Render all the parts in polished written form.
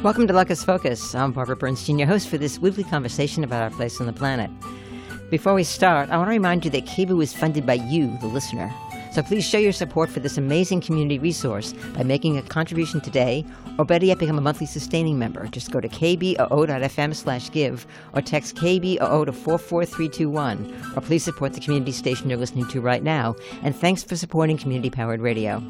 Welcome to Locus Focus. I'm Barbara Bernstein, your host for this weekly conversation about our place on the planet. Before we start, I want to remind you that KBOO is funded by you, the listener. So please show your support for this amazing community resource by making a contribution today, or better yet, become a monthly sustaining member. Just go to kboo.fm/give or text KBOO to 44321, or please support the community station you're listening to right now. And thanks for supporting community-powered radio.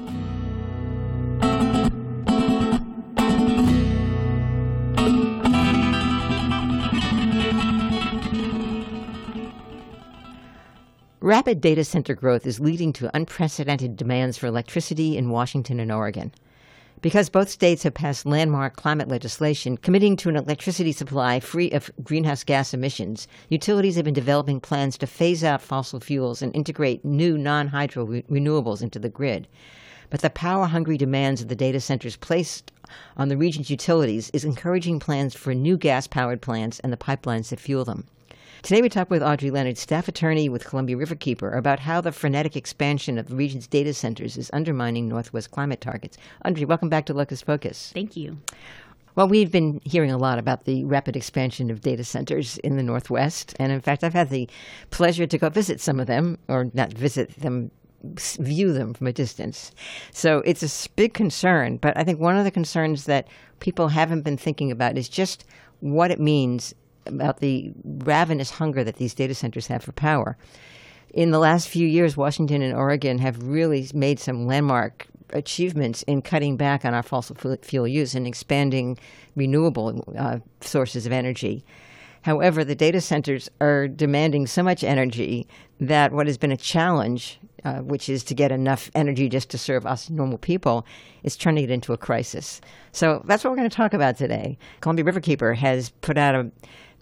Rapid data center growth is leading to unprecedented demands for electricity in Washington and Oregon. Because both states have passed landmark climate legislation committing to an electricity supply free of greenhouse gas emissions, utilities have been developing plans to phase out fossil fuels and integrate new non-hydro renewables into the grid. But the power-hungry demands of the data centers placed on the region's utilities is encouraging plans for new gas-powered plants and the pipelines that fuel them. Today we talk with Audrey Leonard, staff attorney with Columbia Riverkeeper, about how the frenetic expansion of the region's data centers is undermining Northwest climate targets. Audrey, welcome back to Locus Focus. Thank you. Well, we've been hearing a lot about the rapid expansion of data centers in the Northwest. And in fact, I've had the pleasure to go visit some of them, or not visit them, view them from a distance. So it's a big concern. But I think one of the concerns that people haven't been thinking about is just what it means about the ravenous hunger that these data centers have for power. In the last few years, Washington and Oregon have really made some landmark achievements in cutting back on our fossil fuel use and expanding renewable sources of energy. However, the data centers are demanding so much energy that what has been a challenge, which is to get enough energy just to serve us normal people, is turning it into a crisis. So that's what we're going to talk about today. Columbia Riverkeeper has put out a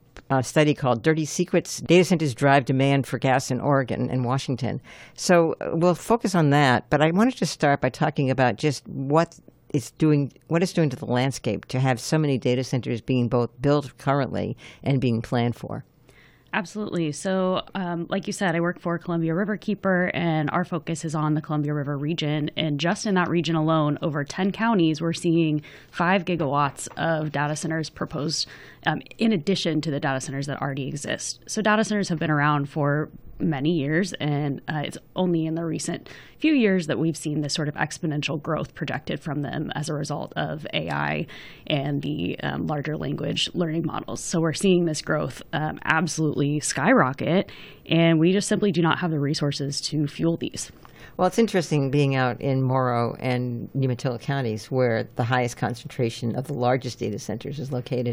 study called Dirty Secrets, Data Centers Drive Demand for Gas in Oregon and Washington. So we'll focus on that, but I wanted to start by talking about just what it's doing to the landscape to have so many data centers being both built currently and being planned for. Absolutely. So like you said, I work for Columbia Riverkeeper, and our focus is on the Columbia River region. And just in that region alone, over 10 counties, we're seeing 5 gigawatts of data centers proposed in addition to the data centers that already exist. So data centers have been around for many years, and it's only in the recent few years that we've seen this sort of exponential growth projected from them as a result of AI and the larger language learning models. So we're seeing this growth absolutely skyrocket, and we just simply do not have the resources to fuel these. Well, it's interesting being out in Morrow and Umatilla counties where the highest concentration of the largest data centers is located.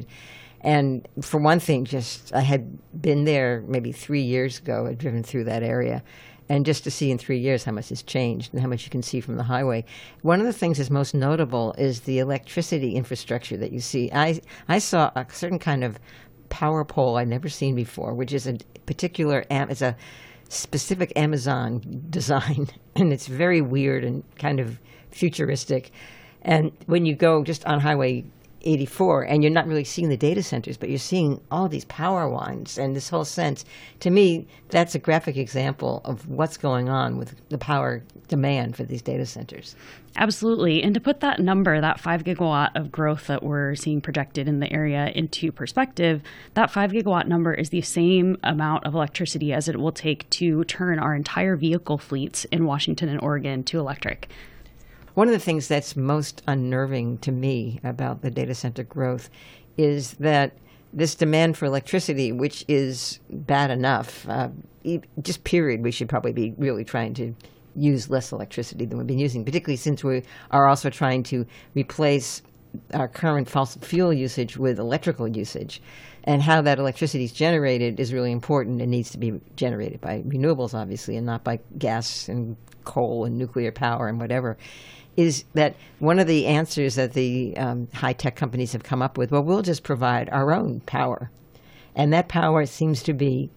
And for one thing, I had been there maybe 3 years ago. I'd driven through that area. And just to see in 3 years how much has changed and how much you can see from the highway. One of the things that's most notable is the electricity infrastructure that you see. I saw a certain kind of power pole I'd never seen before, which is it's a specific Amazon design. And it's very weird and kind of futuristic. And when you go just on Highway 84, and you're not really seeing the data centers, but you're seeing all these power lines and this whole sense. To me, that's a graphic example of what's going on with the power demand for these data centers. Absolutely. And to put that number, that 5 gigawatt of growth that we're seeing projected in the area into perspective, that 5 gigawatt number is the same amount of electricity as it will take to turn our entire vehicle fleets in Washington and Oregon to electric. One of the things that's most unnerving to me about the data center growth is that this demand for electricity, which is bad enough, just period, we should probably be really trying to use less electricity than we've been using, particularly since we are also trying to replace our current fossil fuel usage with electrical usage. And how that electricity is generated is really important and needs to be generated by renewables, obviously, and not by gas and coal and nuclear power and whatever. Is that one of the answers that the high-tech companies have come up with? Well, we'll just provide our own power. And that power seems to be,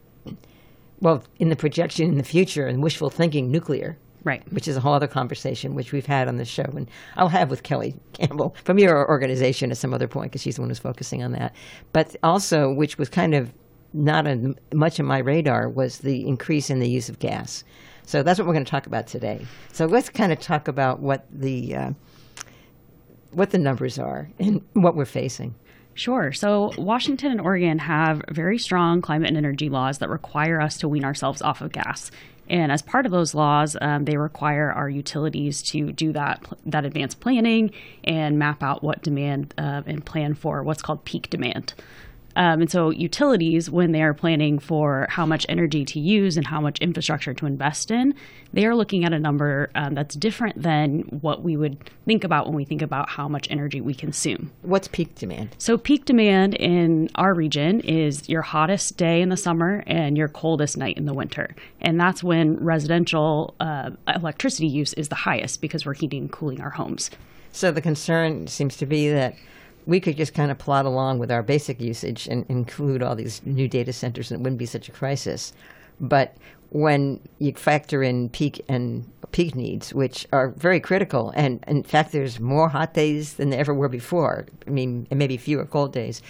well, in the projection in the future and wishful thinking, nuclear. Right. Which is a whole other conversation, which we've had on the show. And I'll have with Kelly Campbell from your organization at some other point, because she's the one who's focusing on that. But also, which was kind of not much on my radar, was the increase in the use of gas. So that's what we're going to talk about today. So let's kind of talk about what the what the numbers are and what we're facing. Sure. So Washington and Oregon have very strong climate and energy laws that require us to wean ourselves off of gas. And as part of those laws, they require our utilities to do that advanced planning and map out what demand and plan for what's called peak demand. And so utilities, when they are planning for how much energy to use and how much infrastructure to invest in, they are looking at a number that's different than what we would think about when we think about how much energy we consume. What's peak demand? So peak demand in our region is your hottest day in the summer and your coldest night in the winter. And that's when residential electricity use is the highest because we're heating and cooling our homes. So the concern seems to be that we could just kind of plod along with our basic usage and include all these new data centers, and it wouldn't be such a crisis. But when you factor in peak needs, which are very critical, and in fact, there's more hot days than there ever were before. I mean, and maybe fewer cold days.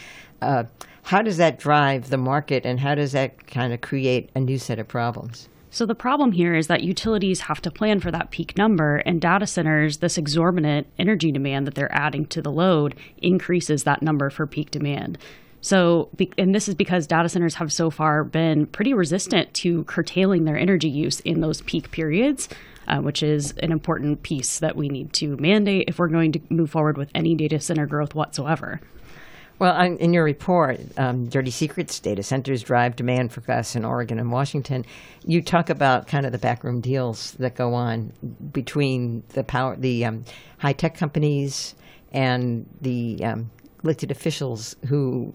How does that drive the market, and how does that kind of create a new set of problems? So the problem here is that utilities have to plan for that peak number, and data centers, this exorbitant energy demand that they're adding to the load, increases that number for peak demand. So, and this is because data centers have so far been pretty resistant to curtailing their energy use in those peak periods, which is an important piece that we need to mandate if we're going to move forward with any data center growth whatsoever. Well, in your report, Dirty Secrets, Data Centers Drive Demand for Gas in Oregon and Washington, you talk about kind of the backroom deals that go on between the high-tech companies and the elected officials who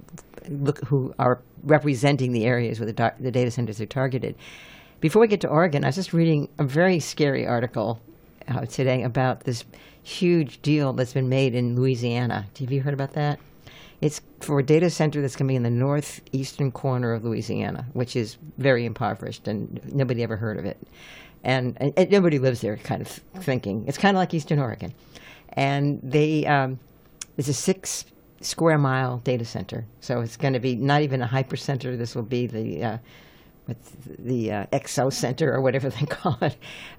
are representing the areas where the data centers are targeted. Before we get to Oregon, I was just reading a very scary article today about this huge deal that's been made in Louisiana. Have you heard about that? It's for a data center that's going to be in the northeastern corner of Louisiana, which is very impoverished, and nobody ever heard of it. And nobody lives there, kind of thinking. It's kind of like Eastern Oregon. And it's a 6 square mile data center. So it's going to be not even a hypercenter. This will be the exo center or whatever they call it.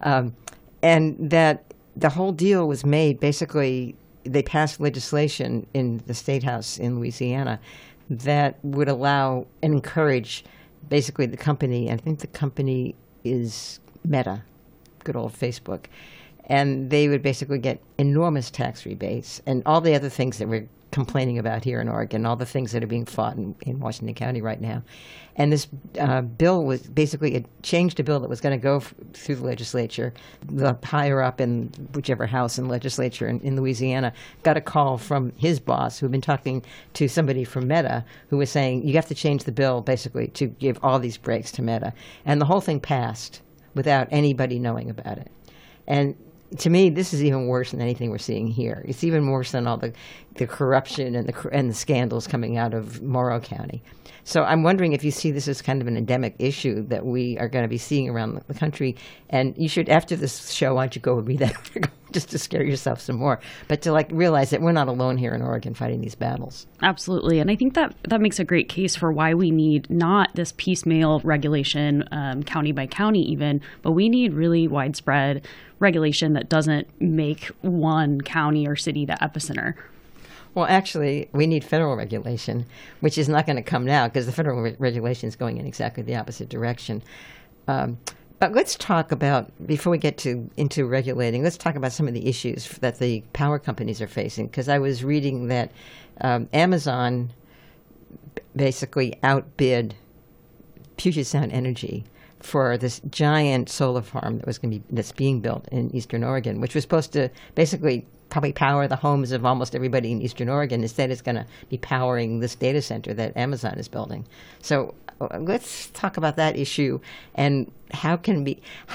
And that the whole deal was made basically. They passed legislation in the State House in Louisiana that would allow and encourage basically the company, I think the company is Meta, good old Facebook, and they would basically get enormous tax rebates and all the other things that we're complaining about here in Oregon, all the things that are being fought in Washington County right now. And this bill was basically, it changed a bill that was going to go through the legislature. The higher up in whichever house and legislature in Louisiana got a call from his boss, who had been talking to somebody from Meta, who was saying, you have to change the bill basically to give all these breaks to Meta. And the whole thing passed without anybody knowing about it. And to me, this is even worse than anything we're seeing here. It's even worse than all the corruption and the scandals coming out of Morrow County. So I'm wondering if you see this as kind of an endemic issue that we are going to be seeing around the country. And you should, after this show, why don't you go and read that just to scare yourself some more. But to realize that we're not alone here in Oregon fighting these battles. Absolutely. And I think that makes a great case for why we need not this piecemeal regulation, county by county even, but we need really widespread regulation that doesn't make one county or city the epicenter. Well, actually, we need federal regulation, which is not going to come now because the federal regulation is going in exactly the opposite direction. But let's talk about, before we get into regulating, let's talk about some of the issues that the power companies are facing. Because I was reading that Amazon basically outbid Puget Sound Energy for this giant solar farm that's being built in Eastern Oregon, which was supposed to basically probably power the homes of almost everybody in Eastern Oregon. Instead, it's going to be powering this data center that Amazon is building. So let's talk about that issue and how can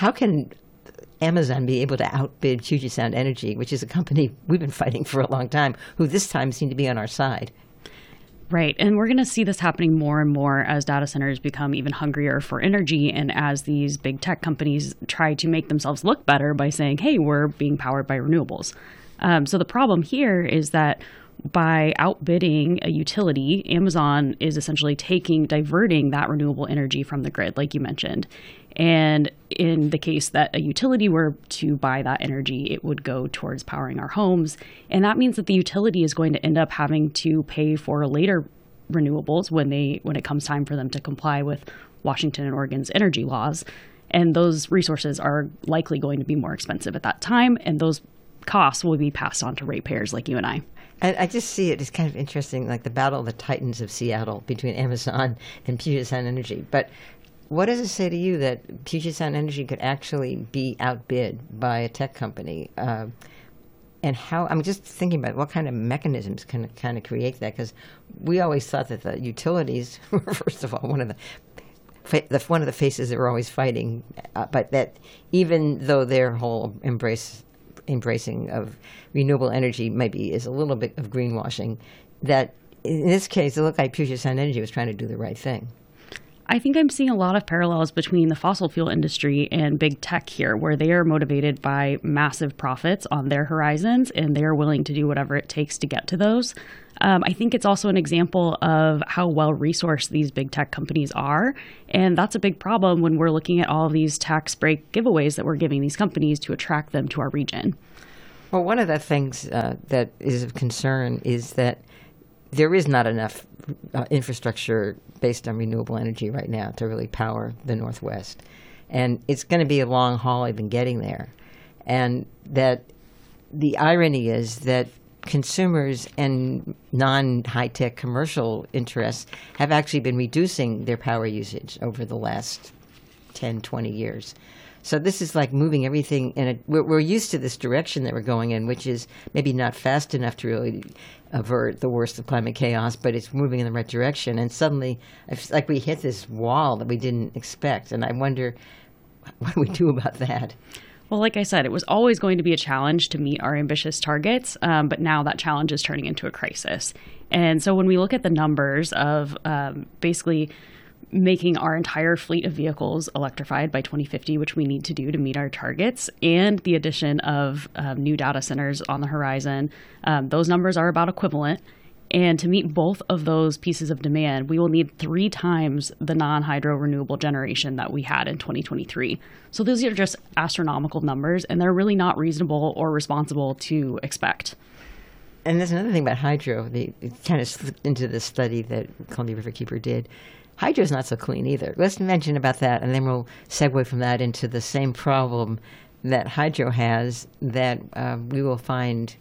Amazon be able to outbid Puget Sound Energy, which is a company we've been fighting for a long time, who this time seem to be on our side. Right. And we're going to see this happening more and more as data centers become even hungrier for energy and as these big tech companies try to make themselves look better by saying, hey, we're being powered by renewables. So the problem here is that by outbidding a utility, Amazon is essentially diverting that renewable energy from the grid, like you mentioned. And in the case that a utility were to buy that energy, it would go towards powering our homes. And that means that the utility is going to end up having to pay for later renewables when it comes time for them to comply with Washington and Oregon's energy laws. And those resources are likely going to be more expensive at that time, and those costs will be passed on to ratepayers like you and I. I just see it as kind of interesting, like the battle of the titans of Seattle between Amazon and Puget Sound Energy. But what does it say to you that Puget Sound Energy could actually be outbid by a tech company? And how, I'm just thinking about what kind of mechanisms can kind of create that, because we always thought that the utilities were, first of all, one of the faces that were always fighting, but that even though their whole embracing of renewable energy maybe is a little bit of greenwashing, that in this case, it looked like Puget Sound Energy was trying to do the right thing. I think I'm seeing a lot of parallels between the fossil fuel industry and big tech here, where they are motivated by massive profits on their horizons, and they are willing to do whatever it takes to get to those. I think it's also an example of how well-resourced these big tech companies are, and that's a big problem when we're looking at all of these tax break giveaways that we're giving these companies to attract them to our region. Well, one of the things that is of concern is that there is not enough infrastructure based on renewable energy right now to really power the Northwest. And it's going to be a long haul even getting there. And that the irony is that consumers and non-high-tech commercial interests have actually been reducing their power usage over the last 10, 20 years. So this is like moving everything we're used to this direction that we're going in, which is maybe not fast enough to really avert the worst of climate chaos, but it's moving in the right direction. And suddenly, it's like we hit this wall that we didn't expect. And I wonder, what do we do about that? Well, like I said, it was always going to be a challenge to meet our ambitious targets, but now that challenge is turning into a crisis. And so when we look at the numbers of basically making our entire fleet of vehicles electrified by 2050, which we need to do to meet our targets, and the addition of new data centers on the horizon, those numbers are about equivalent. And to meet both of those pieces of demand, we will need 3 times the non-hydro renewable generation that we had in 2023. So those are just astronomical numbers, and they're really not reasonable or responsible to expect. And there's another thing about hydro. It kind of slipped into the study that Columbia Riverkeeper did. Hydro is not so clean either. Let's mention about that, and then we'll segue from that into the same problem that hydro has, that we will find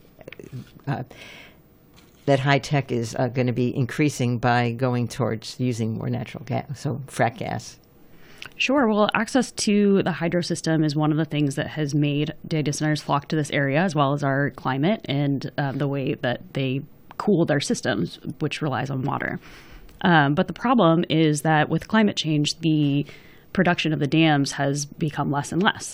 that high tech is going to be increasing by going towards using more natural gas, so frack gas. Sure. Well, access to the hydro system is one of the things that has made data centers flock to this area, as well as our climate and the way that they cool their systems, which relies on water. But the problem is that with climate change, the production of the dams has become less and less.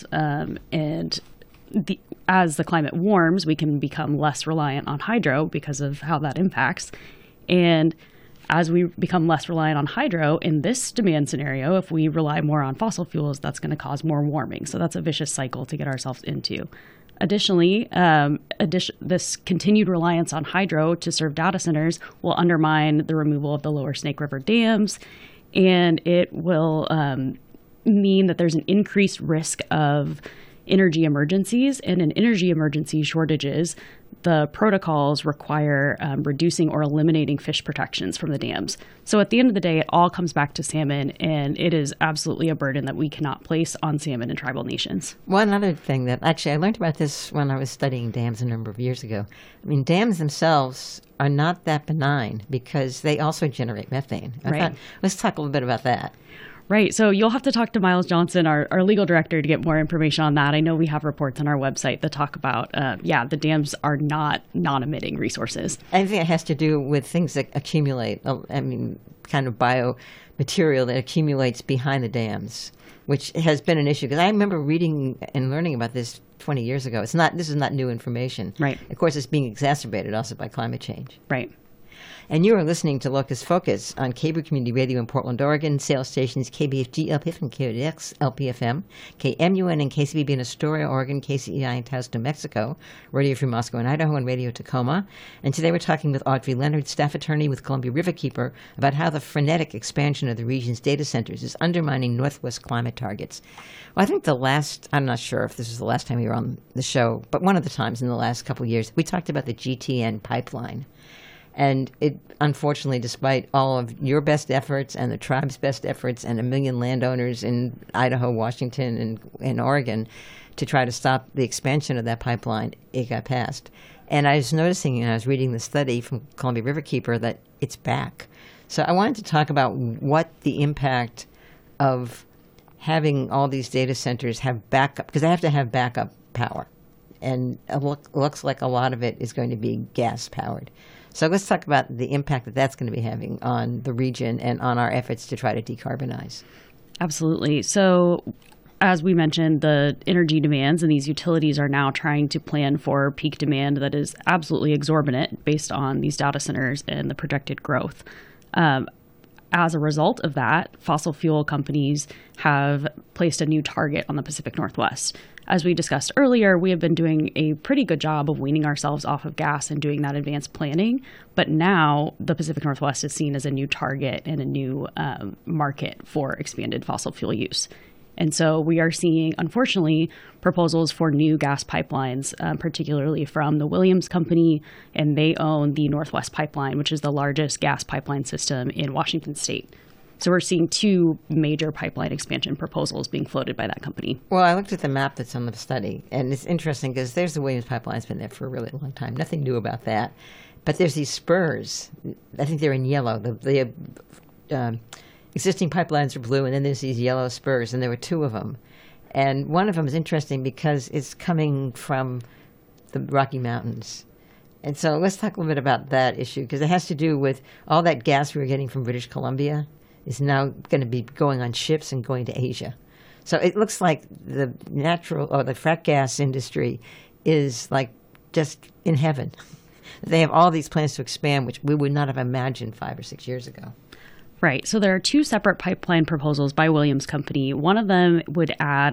As the climate warms, we can become less reliant on hydro because of how that impacts. And as we become less reliant on hydro in this demand scenario, if we rely more on fossil fuels, that's going to cause more warming. So that's a vicious cycle to get ourselves into. Additionally, this continued reliance on hydro to serve data centers will undermine the removal of the lower Snake River dams, and it will mean that there's an increased risk of energy emergencies. And in energy emergency shortages, the protocols require reducing or eliminating fish protections from the dams. So at the end of the day, it all comes back to salmon, and it is absolutely a burden that we cannot place on salmon and tribal nations. One other thing that actually I learned about this when I was studying dams a number of years ago. I mean, dams themselves are not that benign because they also generate methane. Right. Let's talk a little bit about that. Right. So you'll have to talk to Miles Johnson, our legal director, to get more information on that. I know we have reports on our website that talk about, the dams are not non-emitting resources. I think it has to do with things that accumulate, kind of biomaterial that accumulates behind the dams, which has been an issue. Because I remember reading and learning about this 20 years ago. This is not new information. Right. Of course, it's being exacerbated also by climate change. Right. And you are listening to Locust Focus on Cable Community Radio in Portland, Oregon, sales stations KBFG LPFM, KODX LPFM, KMUN and KCBB in Astoria, Oregon, KCEI in Taos, New Mexico, Radio Free Moscow and Idaho, and Radio Tacoma. And today we're talking with Audrey Leonard, staff attorney with Columbia Riverkeeper, about how the frenetic expansion of the region's data centers is undermining Northwest climate targets. Well, I think I'm not sure if this was the last time you were on the show, but one of the times in the last couple of years, we talked about the GTN pipeline. And it, unfortunately, despite all of your best efforts and the tribe's best efforts and a million landowners in Idaho, Washington, and Oregon to try to stop the expansion of that pipeline, it got passed. And I was noticing, and I was reading the study from Columbia Riverkeeper, that it's back. So I wanted to talk about what the impact of having all these data centers have backup, because they have to have backup power. And it looks like a lot of it is going to be gas-powered. So let's talk about the impact that that's going to be having on the region and on our efforts to try to decarbonize. Absolutely. So as we mentioned, the energy demands and these utilities are now trying to plan for peak demand that is absolutely exorbitant based on these data centers and the projected growth. As a result of that, fossil fuel companies have placed a new target on the Pacific Northwest. As we discussed earlier, we have been doing a pretty good job of weaning ourselves off of gas and doing that advanced planning. But now the Pacific Northwest is seen as a new target and a new market for expanded fossil fuel use. And so we are seeing, unfortunately, proposals for new gas pipelines, particularly from the Williams Company, and they own the Northwest Pipeline, which is the largest gas pipeline system in Washington state. So we're seeing two major pipeline expansion proposals being floated by that company. Well, I looked at the map that's on the study, and it's interesting because there's the Williams Pipeline. It's been there for a really long time. Nothing new about that. But there's these spurs. I think they're in yellow. The existing pipelines are blue, and then there's these yellow spurs, and there were two of them. And one of them is interesting because it's coming from the Rocky Mountains. And so let's talk a little bit about that issue, because it has to do with all that gas we were getting from British Columbia is now going to be going on ships and going to Asia. So it looks like the frack gas industry is like just in heaven. They have all these plans to expand, which we would not have imagined 5 or 6 years ago. Right. So there are two separate pipeline proposals by Williams Company. One of them would add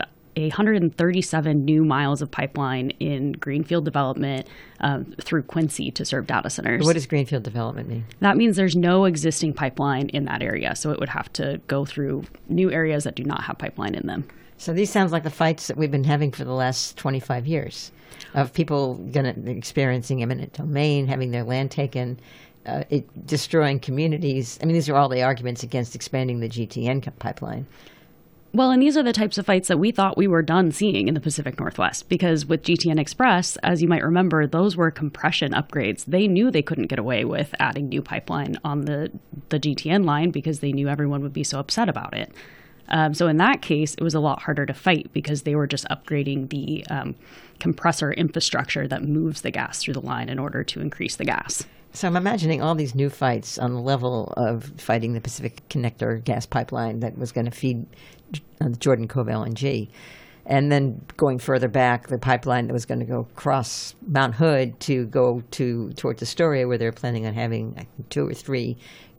137 new miles of pipeline in greenfield development through Quincy to serve data centers. What does greenfield development mean? That means there's no existing pipeline in that area. So it would have to go through new areas that do not have pipeline in them. So these sounds like the fights that we've been having for the last 25 years of people experiencing eminent domain, having their land taken, destroying communities. I mean, these are all the arguments against expanding the GTN pipeline. Well, and these are the types of fights that we thought we were done seeing in the Pacific Northwest, because with GTN Express, as you might remember, those were compression upgrades. They knew they couldn't get away with adding new pipeline on the GTN line because they knew everyone would be so upset about it. So in that case, it was a lot harder to fight because they were just upgrading the compressor infrastructure that moves the gas through the line in order to increase the gas. So I'm imagining all these new fights on the level of fighting the Pacific Connector gas pipeline that was going to feed the Jordan Cove LNG. And then going further back, the pipeline that was going to go across Mount Hood to go towards Astoria, where they're planning on having, I think, 2 or 3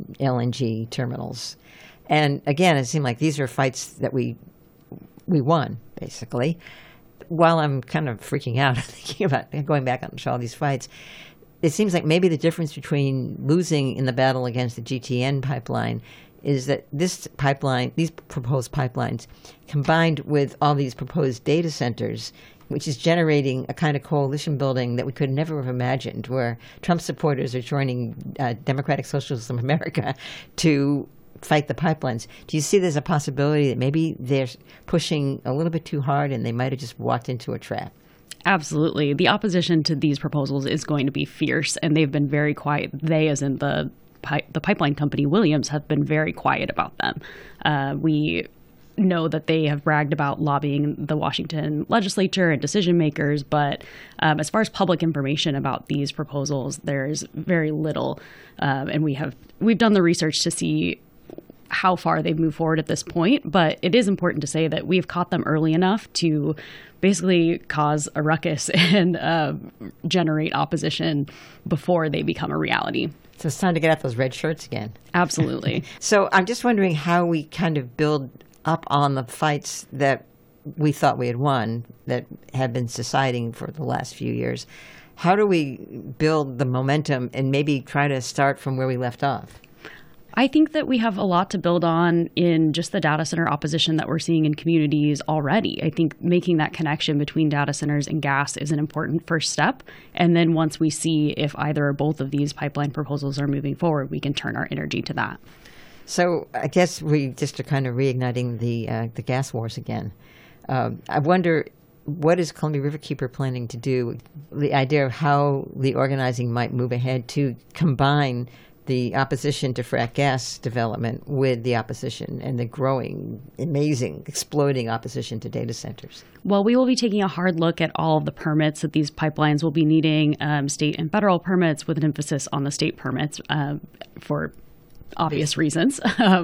LNG terminals. And again, it seemed like these are fights that we won, basically. While I'm kind of freaking out thinking about going back on all these fights, it seems like maybe the difference between losing in the battle against the GTN pipeline is that this pipeline, these proposed pipelines, combined with all these proposed data centers, which is generating a kind of coalition building that we could never have imagined, where Trump supporters are joining Democratic Socialists of America to fight the pipelines. Do you see there's a possibility that maybe they're pushing a little bit too hard and they might have just walked into a trap? Absolutely. The opposition to these proposals is going to be fierce, and they've been very quiet. They, as in the pipeline company Williams, have been very quiet about them. We know that they have bragged about lobbying the Washington legislature and decision makers, but as far as public information about these proposals, there's very little. And we've done the research to see how far they've moved forward at this point, but it is important to say that we've caught them early enough to basically cause a ruckus and generate opposition before they become a reality. So it's time to get out those red shirts again. Absolutely. So I'm just wondering how we kind of build up on the fights that we thought we had won, that have been subsiding for the last few years. How do we build the momentum and maybe try to start from where we left off? I think that we have a lot to build on in just the data center opposition that we're seeing in communities already. I think making that connection between data centers and gas is an important first step. And then once we see if either or both of these pipeline proposals are moving forward, we can turn our energy to that. So I guess we just are kind of reigniting the gas wars again. I wonder, what is Columbia Riverkeeper planning to do? The idea of how the organizing might move ahead to combine the opposition to frack gas development with the opposition and the growing, amazing, exploding opposition to data centers. Well, we will be taking a hard look at all of the permits that these pipelines will be needing, state and federal permits, with an emphasis on the state permits for obvious reasons.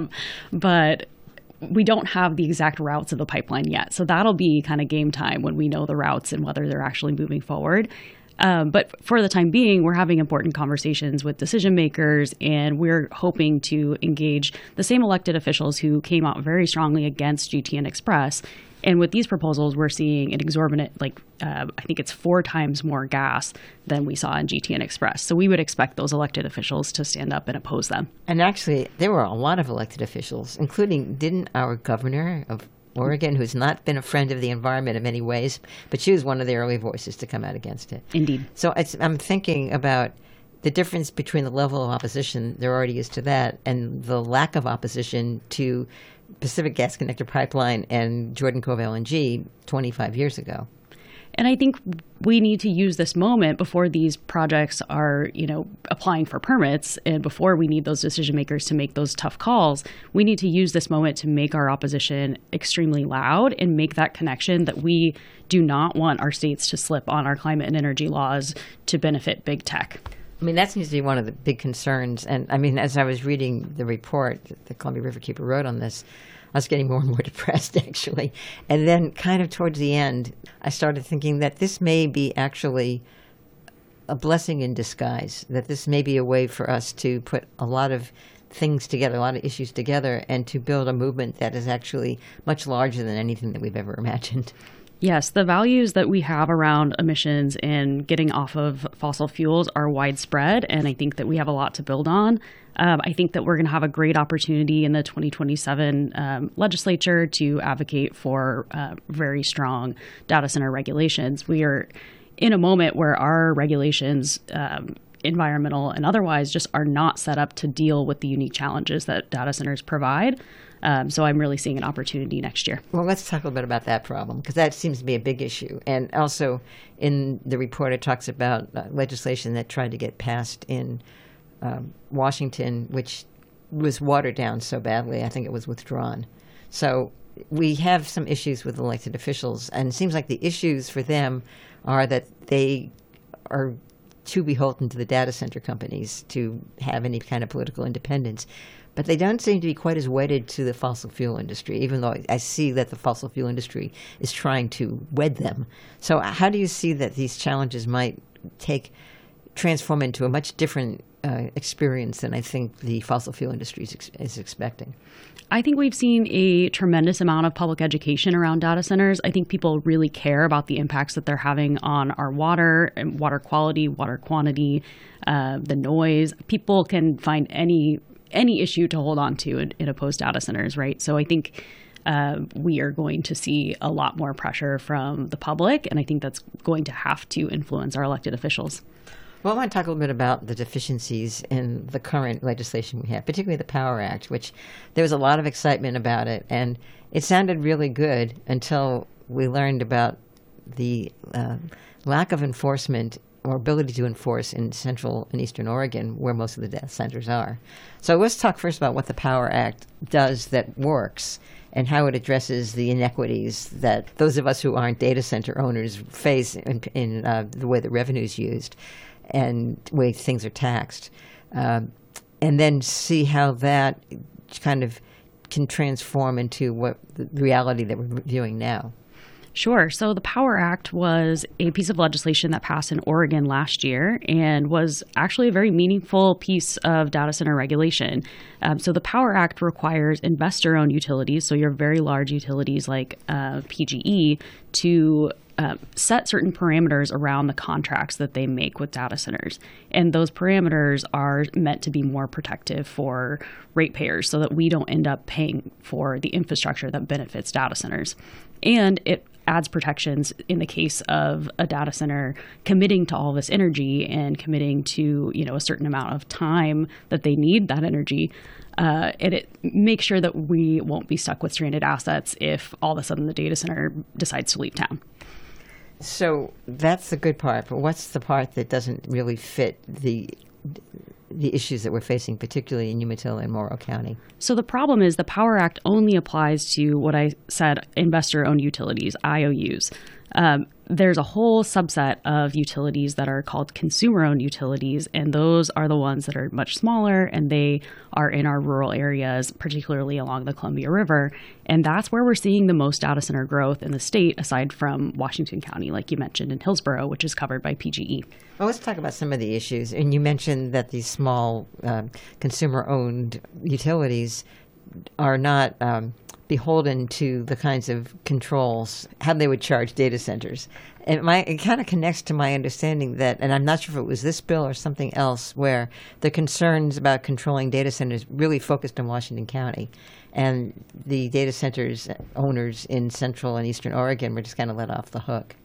But we don't have the exact routes of the pipeline yet. So that'll be kind of game time when we know the routes and whether they're actually moving forward. But for the time being, we're having important conversations with decision makers, and we're hoping to engage the same elected officials who came out very strongly against GTN Express. And with these proposals, we're seeing an exorbitant, I think it's 4 times more gas than we saw in GTN Express. So we would expect those elected officials to stand up and oppose them. And actually, there were a lot of elected officials, including, didn't our governor of Oregon, who's not been a friend of the environment in many ways, but she was one of the early voices to come out against it. Indeed. So I'm thinking about the difference between the level of opposition there already is to that and the lack of opposition to Pacific Gas Connector Pipeline and Jordan Cove LNG 25 years ago. And I think we need to use this moment before these projects are, applying for permits, and before we need those decision makers to make those tough calls. We need to use this moment to make our opposition extremely loud and make that connection that we do not want our states to slip on our climate and energy laws to benefit big tech. I mean, that seems to be one of the big concerns. And I mean, as I was reading the report that the Columbia Riverkeeper wrote on this, I was getting more and more depressed, actually. And then kind of towards the end, I started thinking that this may be actually a blessing in disguise, that this may be a way for us to put a lot of things together, a lot of issues together, and to build a movement that is actually much larger than anything that we've ever imagined. Yes, the values that we have around emissions and getting off of fossil fuels are widespread, and I think that we have a lot to build on. I think that we're going to have a great opportunity in the 2027 legislature to advocate for very strong data center regulations. We are in a moment where our regulations, environmental and otherwise, just are not set up to deal with the unique challenges that data centers provide. So I'm really seeing an opportunity next year. Well, let's talk a little bit about that problem, because that seems to be a big issue. And also in the report, it talks about legislation that tried to get passed in Washington, which was watered down so badly, I think it was withdrawn. So we have some issues with elected officials, and it seems like the issues for them are that they are too beholden to the data center companies to have any kind of political independence. But they don't seem to be quite as wedded to the fossil fuel industry, even though I see that the fossil fuel industry is trying to wed them. So how do you see that these challenges might transform into a much different experience than I think the fossil fuel industry is expecting? I think we've seen a tremendous amount of public education around data centers. I think people really care about the impacts that they're having on our water and water quality, water quantity, the noise. People can find any issue to hold on to in opposed data centers, right? So I think we are going to see a lot more pressure from the public, and I think that's going to have to influence our elected officials. Well, I want to talk a little bit about the deficiencies in the current legislation we have, particularly the Power Act, which there was a lot of excitement about it, and it sounded really good until we learned about the lack of enforcement or ability to enforce in Central and Eastern Oregon, where most of the data centers are. So let's talk first about what the Power Act does that works and how it addresses the inequities that those of us who aren't data center owners face in the way the revenue is used and the way things are taxed. And then see how that kind of can transform into what the reality that we're viewing now? Sure. So the Power Act was a piece of legislation that passed in Oregon last year and was actually a very meaningful piece of data center regulation. So the Power Act requires investor-owned utilities, so your very large utilities like PGE, to set certain parameters around the contracts that they make with data centers. And those parameters are meant to be more protective for ratepayers so that we don't end up paying for the infrastructure that benefits data centers. And it adds protections in the case of a data center committing to all this energy and committing to, a certain amount of time that they need that energy. And it makes sure that we won't be stuck with stranded assets if all of a sudden the data center decides to leave town. So that's the good part, but what's the part that doesn't really fit the issues that we're facing, particularly in Umatilla and Morrow County? So the problem is the Power Act only applies to what I said, investor-owned utilities, IOUs. There's a whole subset of utilities that are called consumer-owned utilities, and those are the ones that are much smaller, and they are in our rural areas, particularly along the Columbia River. And that's where we're seeing the most data center growth in the state, aside from Washington County, like you mentioned, in Hillsborough, which is covered by PGE. Well, let's talk about some of the issues. And you mentioned that these small consumer-owned utilities are not beholden to the kinds of controls, how they would charge data centers. And it kind of connects to my understanding that, and I'm not sure if it was this bill or something else, where the concerns about controlling data centers really focused on Washington County. And the data centers owners in Central and Eastern Oregon were just kind of let off the hook.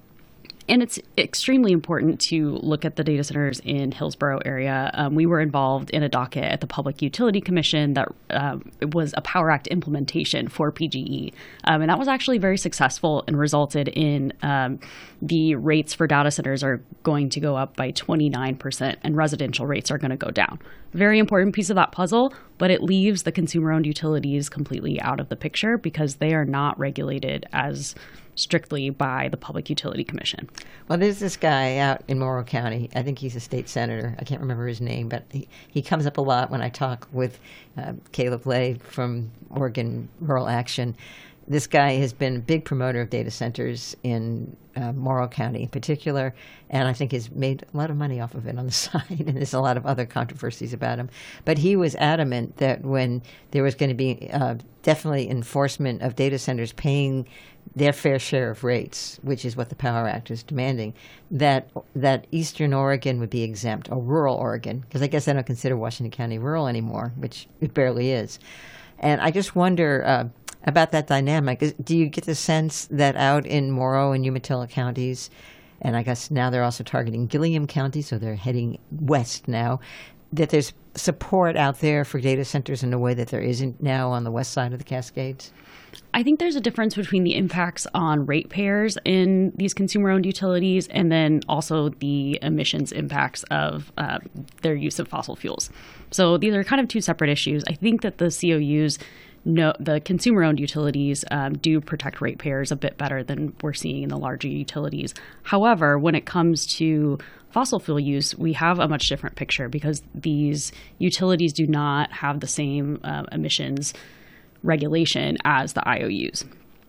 And it's extremely important to look at the data centers in Hillsborough area. We were involved in a docket at the Public Utility Commission that was a Power Act implementation for PGE. And that was actually very successful and resulted in the rates for data centers are going to go up by 29% and residential rates are going to go down. Very important piece of that puzzle, but it leaves the consumer-owned utilities completely out of the picture because they are not regulated as strictly by the Public Utility Commission. Well, there's this guy out in Morrow County. I think he's a state senator. I can't remember his name, but he comes up a lot when I talk with Caleb Lay from Oregon Rural Action. This guy has been a big promoter of data centers in Morrow County in particular, and I think has made a lot of money off of it on the side, and there's a lot of other controversies about him. But he was adamant that when there was going to be definitely enforcement of data centers paying their fair share of rates, which is what the Power Act is demanding, that Eastern Oregon would be exempt, or rural Oregon, because I guess I don't consider Washington County rural anymore, which it barely is. And I just wonder about that dynamic. Do you get the sense that out in Morrow and Umatilla counties, and I guess now they're also targeting Gilliam County, so they're heading west now, that there's support out there for data centers in a way that there isn't now on the west side of the Cascades? I think there's a difference between the impacts on ratepayers in these consumer-owned utilities and then also the emissions impacts of their use of fossil fuels. So these are kind of two separate issues. I think that the COUs, the consumer-owned utilities do protect ratepayers a bit better than we're seeing in the larger utilities. However, when it comes to fossil fuel use, we have a much different picture because these utilities do not have the same emissions regulation as the IOUs.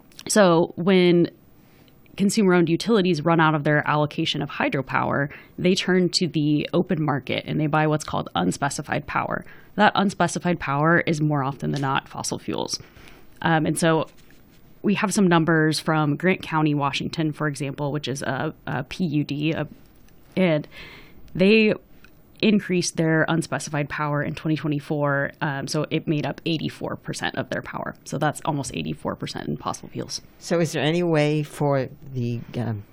So when consumer-owned utilities run out of their allocation of hydropower, they turn to the open market and they buy what's called unspecified power. That unspecified power is more often than not fossil fuels. And so we have some numbers from Grant County, Washington, for example, which is a PUD, and they increased their unspecified power in 2024, so it made up 84% of their power. So that's almost 84% in fossil fuels. So is there any way for the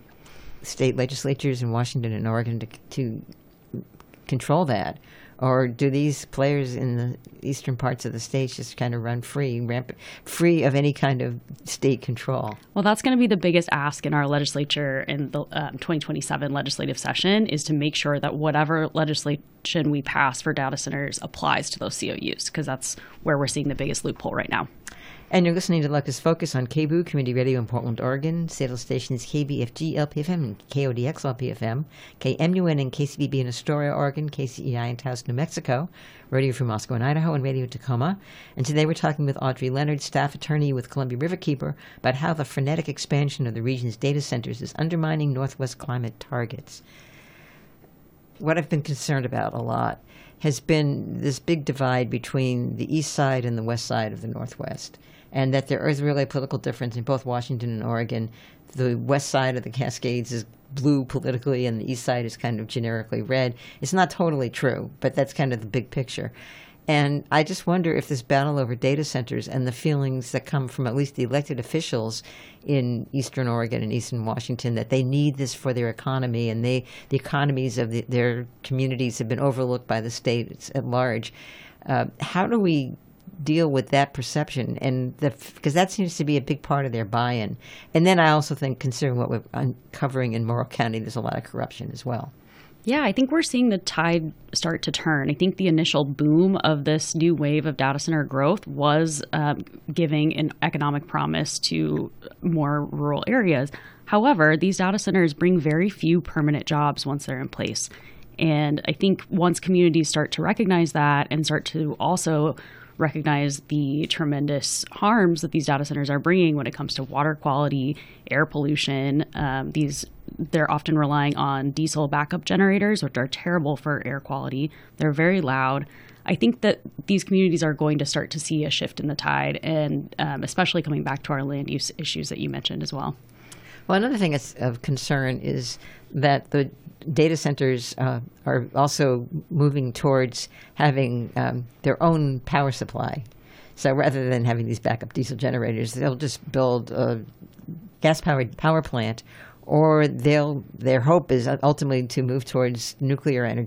state legislatures in Washington and Oregon to control that? Or do these players in the eastern parts of the states just kind of run free of any kind of state control? Well, that's going to be the biggest ask in our legislature in the 2027 legislative session, is to make sure that whatever legislation we pass for data centers applies to those COUs, because that's where we're seeing the biggest loophole right now. And you're listening to Locust Focus on KBOO Community Radio in Portland, Oregon. Satellite stations KBFG LPFM and KODX LPFM, KMUN and KCBB in Astoria, Oregon, KCEI in Taos, New Mexico, Radio Free Moscow in Idaho, and Radio Tacoma. And today we're talking with Audrey Leonard, staff attorney with Columbia Riverkeeper, about how the frenetic expansion of the region's data centers is undermining Northwest climate targets. What I've been concerned about a lot has been this big divide between the east side and the west side of the Northwest, and that there is really a political difference in both Washington and Oregon. The west side of the Cascades is blue politically, and the east side is kind of generically red. It's not totally true, but that's kind of the big picture. And I just wonder if this battle over data centers and the feelings that come from at least the elected officials in eastern Oregon and eastern Washington, that they need this for their economy, and the economies of their communities have been overlooked by the state at large. How do we deal with that perception? And because that seems to be a big part of their buy-in. And then I also think, considering what we're uncovering in Morrow County, there's a lot of corruption as well. Yeah, I think we're seeing the tide start to turn. I think the initial boom of this new wave of data center growth was giving an economic promise to more rural areas. However, these data centers bring very few permanent jobs once they're in place. And I think once communities start to recognize that and start to also recognize the tremendous harms that these data centers are bringing when it comes to water quality, air pollution, they're often relying on diesel backup generators, which are terrible for air quality. They're very loud. I think that these communities are going to start to see a shift in the tide, and especially coming back to our land use issues that you mentioned as well. Well, another thing that's of concern is that the data centers are also moving towards having their own power supply. So rather than having these backup diesel generators, they'll just build a gas-powered power plant, or their hope is ultimately to move towards nuclear energy